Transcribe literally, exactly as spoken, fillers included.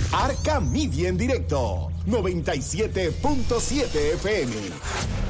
Arca Media en directo, noventa y siete punto siete F M.